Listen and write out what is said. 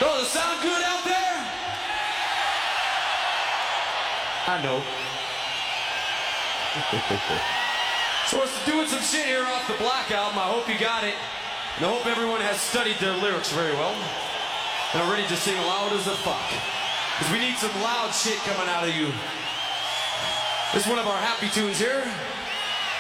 Oh, does it sound good out there? I know. So we're doing some shit here off the Black album. I hope you got it. And I hope everyone has studied their lyrics very well. And are ready to sing loud as a fuck. Because we need some loud shit coming out of you. This is one of our happy tunes here.